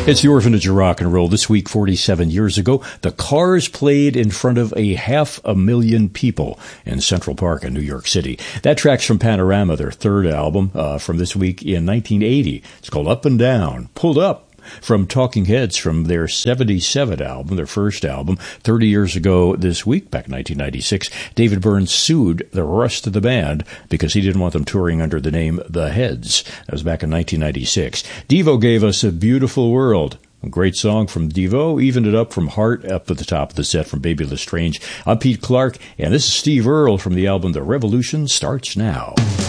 It's the Orphanage of Rock and Roll. This week, 47 years ago, the Cars played in front of 500,000 people in Central Park in New York City. That track's from Panorama, their third album from this week in 1980. It's called Up and Down, Pulled Up. From Talking Heads from their 77 album, their first album, 30 years ago this week, back in 1996, David Byrne sued the rest of the band because he didn't want them touring under the name The Heads. That was back in 1996. Devo gave us A Beautiful World. A great song from Devo, evened it up from Heart up at the top of the set from Baby Lestrange. I'm Pete Clark, and this is Steve Earle from the album The Revolution Starts Now.